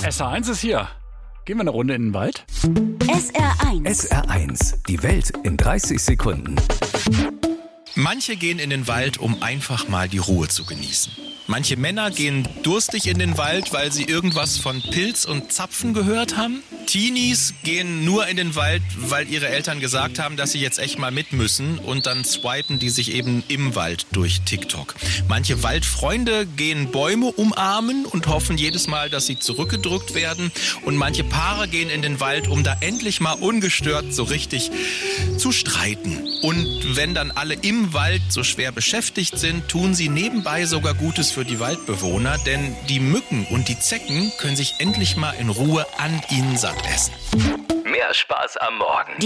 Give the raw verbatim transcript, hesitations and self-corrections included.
S R eins ist hier. Gehen wir eine Runde in den Wald? S R eins. S R eins. Die Welt in dreißig Sekunden. Manche gehen in den Wald, um einfach mal die Ruhe zu genießen. Manche Männer gehen durstig in den Wald, weil sie irgendwas von Pilz und Zapfen gehört haben. Teenies gehen nur in den Wald, weil ihre Eltern gesagt haben, dass sie jetzt echt mal mit müssen, und dann swipen die sich eben im Wald durch TikTok. Manche Waldfreunde gehen Bäume umarmen und hoffen jedes Mal, dass sie zurückgedrückt werden. Und manche Paare gehen in den Wald, um da endlich mal ungestört so richtig zu streiten. Und wenn dann alle im Wald so schwer beschäftigt sind, tun sie nebenbei sogar Gutes für die Waldbewohner, denn die Mücken und die Zecken können sich endlich mal in Ruhe an ihnen satt essen. Mehr Spaß am Morgen.